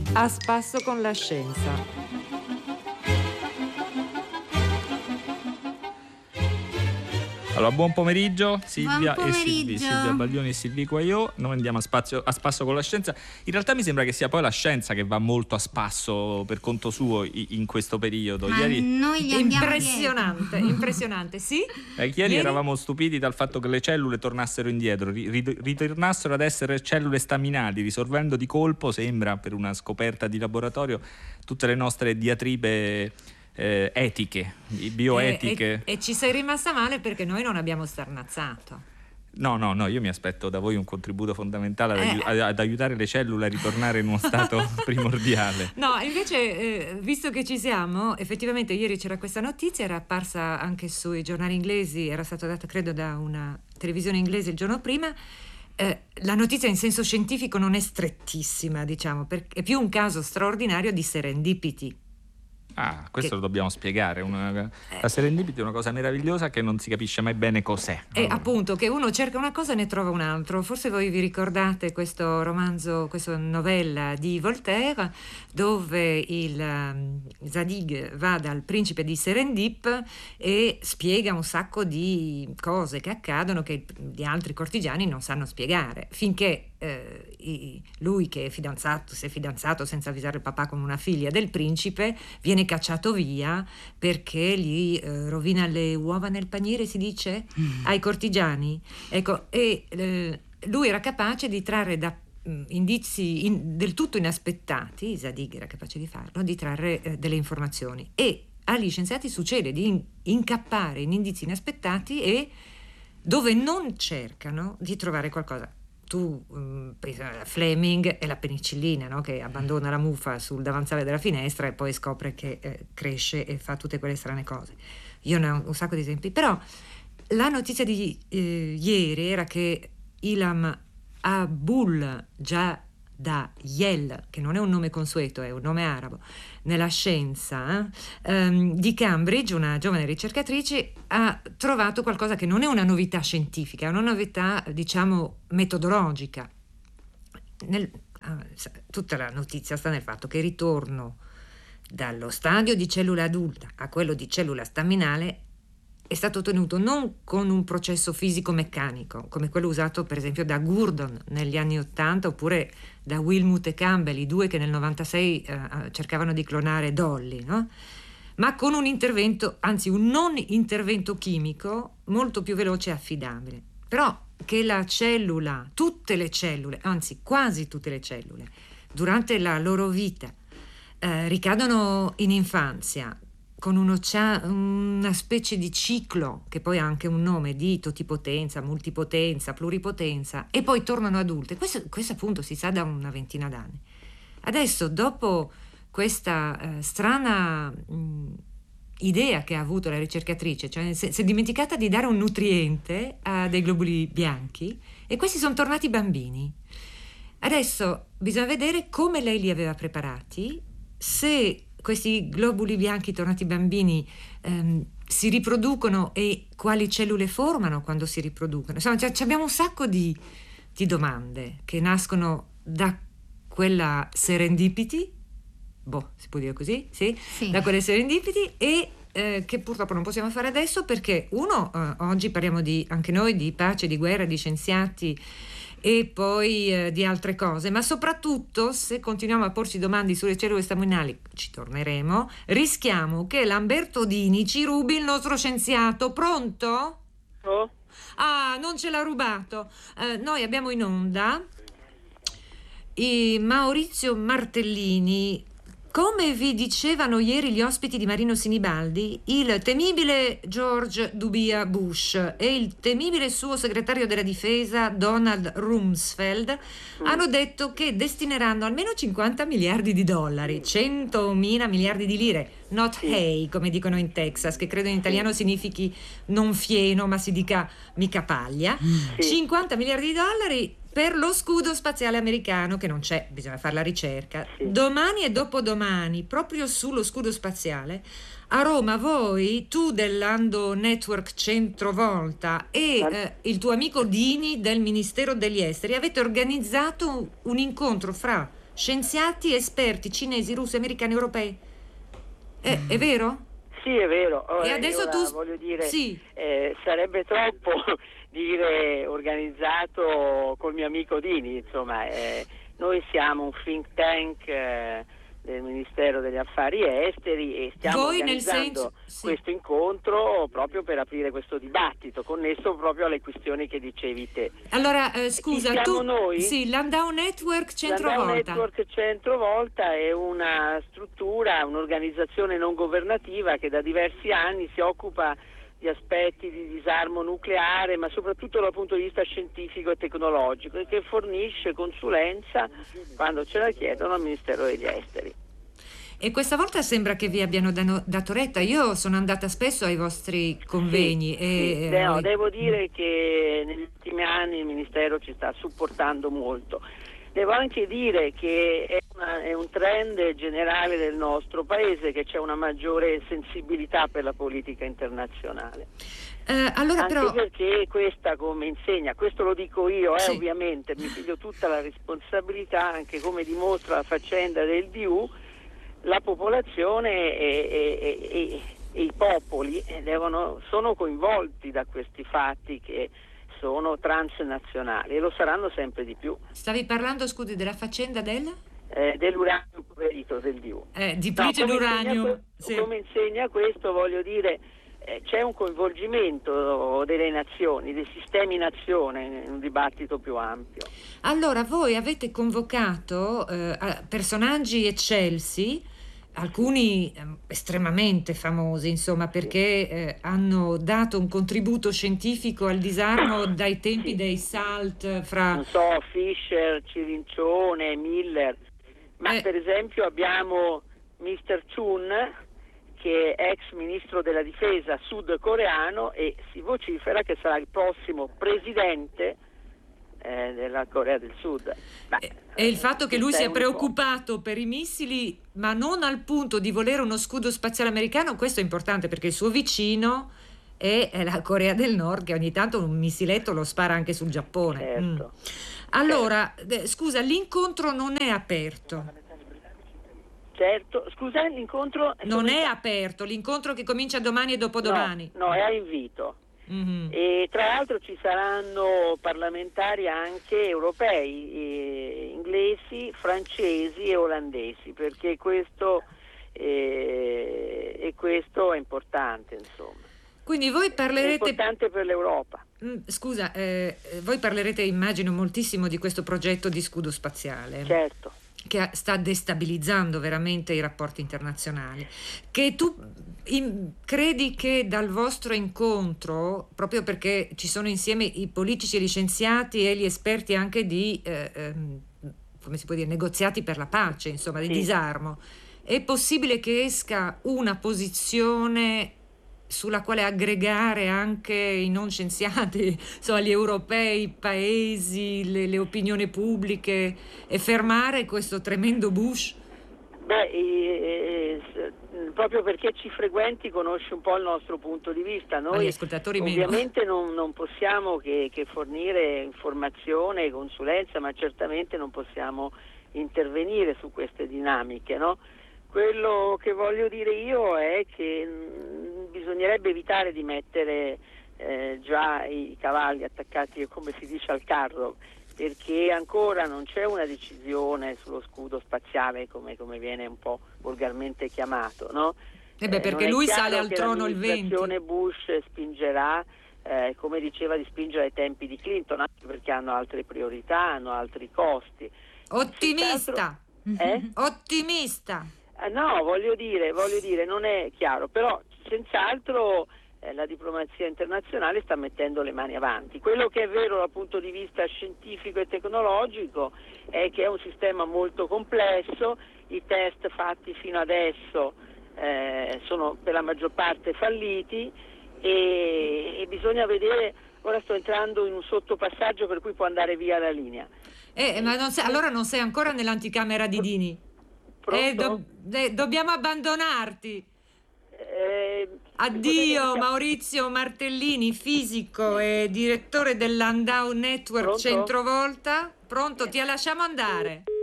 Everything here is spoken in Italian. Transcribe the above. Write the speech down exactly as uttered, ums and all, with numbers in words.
A spasso con la scienza. Allora, buon pomeriggio Silvia buon pomeriggio. e Silvi, Silvia Baglioni e Silvi Quagliò. Noi andiamo a, spazio, a spasso con la scienza. In realtà mi sembra che sia poi la scienza che va molto a spasso per conto suo in questo periodo. Ma Ieri, noi gli andiamo impressionante, dietro. impressionante, sì. eh, ieri, ieri eravamo stupiti dal fatto che le cellule tornassero indietro, ri- ritornassero ad essere cellule staminali, risolvendo di colpo, sembra, per una scoperta di laboratorio, tutte le nostre diatribe Eh, etiche, bioetiche. E, e, e ci sei rimasta male perché noi non abbiamo sternazzato. No, no, no, io mi aspetto da voi un contributo fondamentale ad, Eh. aiu- ad- ad aiutare le cellule a ritornare in uno stato primordiale. No, invece, eh, visto che ci siamo, effettivamente ieri c'era questa notizia, era apparsa anche sui giornali inglesi, era stata data credo da una televisione inglese il giorno prima. Eh, la notizia in senso scientifico non è strettissima, diciamo, perché è più un caso straordinario di serendipity. Ah, questo Che- lo dobbiamo spiegare. Una, la serendipity è una cosa meravigliosa che non si capisce mai bene cos'è. E appunto che uno cerca una cosa e ne trova un altro. Forse voi vi ricordate questo romanzo, questa novella di Voltaire, dove il um, Zadig va dal principe di Serendip e spiega un sacco di cose che accadono che gli altri cortigiani non sanno spiegare, finché eh, i- lui, che è fidanzato, si è fidanzato senza avvisare il papà con una figlia del principe, viene cacciato via perché gli eh, rovina le uova nel paniere, si dice, ai cortigiani. Ecco, e eh, lui era capace di trarre da mh, indizi in- del tutto inaspettati, Zadig era capace di farlo, di trarre eh, delle informazioni. E agli scienziati succede di in- incappare in indizi inaspettati e dove non cercano di trovare qualcosa. Tu mh, pensa a Fleming e la penicillina, no? Che abbandona la muffa sul davanzale della finestra e poi scopre che eh, cresce e fa tutte quelle strane cose. Io ne ho un sacco di esempi, però la notizia di eh, ieri era che Ilham Abul Jadayel, che non è un nome consueto, è un nome arabo, nella scienza eh, ehm, di Cambridge, una giovane ricercatrice, ha trovato qualcosa che non è una novità scientifica, è una novità, diciamo, metodologica. Nel, ah, sa- tutta la notizia sta nel fatto che il ritorno dallo stadio di cellula adulta a quello di cellula staminale è stato ottenuto non con un processo fisico-meccanico, come quello usato per esempio da Gurdon negli anni ottanta, oppure da Wilmut e Campbell, i due che nel novantasei eh, cercavano di clonare Dolly, no? Ma con un intervento, anzi un non intervento chimico molto più veloce e affidabile. Però che la cellula, tutte le cellule, anzi quasi tutte le cellule, durante la loro vita eh, ricadono in infanzia con uno cia- una specie di ciclo che poi ha anche un nome di totipotenza, multipotenza, pluripotenza, e poi tornano adulte. Questo, questo appunto si sa da una ventina d'anni. Adesso, dopo questa eh, strana mh, idea che ha avuto la ricercatrice, cioè si si è dimenticata di dare un nutriente a dei globuli bianchi e questi sono tornati bambini. Adesso bisogna vedere come lei li aveva preparati, se questi globuli bianchi tornati bambini ehm, si riproducono e quali cellule formano quando si riproducono. Insomma, cioè, ci abbiamo un sacco di, di domande che nascono da quella serendipity, boh, si può dire così? Sì? Sì. Da quelle serendipity e eh, che purtroppo non possiamo fare adesso perché, uno, eh, oggi parliamo di, anche noi, di pace, di guerra, di scienziati e poi eh, di altre cose, ma soprattutto se continuiamo a porci domande sulle cellule staminali, ci torneremo, rischiamo che Lamberto Dini ci rubi il nostro scienziato. Pronto? Oh, Ah, non ce l'ha rubato. Eh, noi abbiamo in onda i Maurizio Martellini. Come vi dicevano ieri gli ospiti di Marino Sinibaldi, il temibile George W. Bush e il temibile suo segretario della difesa Donald Rumsfeld hanno detto che destineranno almeno cinquanta miliardi di dollari, centomila miliardi di lire, not hay, come dicono in Texas, che credo in italiano significhi non fieno, ma si dica mica paglia, cinquanta miliardi di dollari per lo scudo spaziale americano, che non c'è, bisogna fare la ricerca. Sì. Domani e dopodomani, proprio sullo scudo spaziale, a Roma voi, tu dell'Ando Network Centrovolta e eh, il tuo amico Dini del Ministero degli Esteri avete organizzato un incontro fra scienziati, esperti cinesi, russi, americani, europei. È, è vero? Sì, è vero. Ora, e adesso ora, tu... voglio dire, sì. eh, sarebbe troppo dire organizzato col mio amico Dini, insomma, eh, noi siamo un think tank eh, del Ministero degli Affari Esteri e stiamo Voi organizzando nel senso, sì. questo incontro proprio per aprire questo dibattito connesso proprio alle questioni che dicevi te. Allora, eh, scusa, Chi siamo tu... noi? Sì, Landau Network Centrovolta. Landau Network Centrovolta è una struttura, un'organizzazione non governativa che da diversi anni si occupa di aspetti di disarmo nucleare, ma soprattutto dal punto di vista scientifico e tecnologico, e che fornisce consulenza quando ce la chiedono al Ministero degli Esteri. E questa volta sembra che vi abbiano dano, dato retta. Io sono andata spesso ai vostri convegni. Sì, e, sì. e No, voi... devo dire che negli ultimi anni il Ministero ci sta supportando molto. Devo anche dire che è, una, è un trend generale del nostro Paese, che c'è una maggiore sensibilità per la politica internazionale. Eh, allora, anche però... perché questa, come insegna, questo lo dico io, eh, sì. ovviamente, mi piglio tutta la responsabilità, anche come dimostra la faccenda del D U, la popolazione e, e, e, e i popoli devono, sono coinvolti da questi fatti che sono transnazionali e lo saranno sempre di più. Stavi parlando, scusi, della faccenda del? Eh, dell'uranio impoverito del D U. Eh, di Price no, come l'uranio. Insegna, sì. Come insegna questo, voglio dire, eh, c'è un coinvolgimento delle nazioni, dei sistemi nazione in un dibattito più ampio. Allora, voi avete convocato eh, personaggi eccelsi, alcuni eh, estremamente famosi, insomma, perché eh, hanno dato un contributo scientifico al disarmo dai tempi sì. dei SALT fra... Non so, Fischer, Cirincione, Miller, ma eh. per esempio abbiamo mister Chun, che è ex ministro della difesa sudcoreano e si vocifera che sarà il prossimo presidente eh, della Corea del Sud. Ma, e il fatto che lui sia preoccupato po'. per i missili, ma non al punto di volere uno scudo spaziale americano, questo è importante perché il suo vicino è la Corea del Nord, che ogni tanto un missiletto lo spara anche sul Giappone. Certo. Mm. Allora, certo. Scusa, l'incontro non è aperto. Certo, scusa, l'incontro... Non è aperto, l'incontro che comincia domani e dopodomani. No, no, è a invito. Mm-hmm. E tra l'altro ci saranno parlamentari anche europei, eh, inglesi, francesi e olandesi, perché questo, eh, e questo è importante, insomma. Quindi voi parlerete... È importante per l'Europa. Scusa, eh, voi parlerete, immagino, moltissimo di questo progetto di scudo spaziale. Certo. Che sta destabilizzando veramente i rapporti internazionali. Che tu in, credi che dal vostro incontro, proprio perché ci sono insieme i politici e gli scienziati e gli esperti anche di, eh, ehm, come si può dire, negoziati per la pace, insomma, di sì. disarmo, è possibile che esca una posizione sulla quale aggregare anche i non scienziati, insomma gli europei, i paesi, le, le opinioni pubbliche e fermare questo tremendo Bush? Beh, eh, eh, proprio perché ci frequenti conosci un po' il nostro punto di vista. Noi ascoltatori ovviamente non, non possiamo che, che fornire informazione e consulenza, ma certamente non possiamo intervenire su queste dinamiche, no? Quello che voglio dire io è che mh, bisognerebbe evitare di mettere eh, già i cavalli attaccati, come si dice, al carro, perché ancora non c'è una decisione sullo scudo spaziale, come, come viene un po' volgarmente chiamato, no? Eh beh, perché lui sale al trono il venti. L'amministrazione Bush spingerà, eh, come diceva, di spingere ai tempi di Clinton, anche perché hanno altre priorità, hanno altri costi. Ottimista! Eh? Ottimista! Ah, no, voglio dire, voglio dire, non è chiaro, però senz'altro eh, la diplomazia internazionale sta mettendo le mani avanti. Quello che è vero dal punto di vista scientifico e tecnologico è che è un sistema molto complesso, i test fatti fino adesso eh, sono per la maggior parte falliti e, e bisogna vedere, ora sto entrando in un sottopassaggio per cui può andare via la linea. Eh, ma non sei, allora non sei ancora nell'anticamera di Dini? Eh, do, eh, dobbiamo abbandonarti. Eh, Addio Maurizio Martellini, fisico e direttore del Landau Network Pronto? Centrovolta. Pronto, ti lasciamo andare.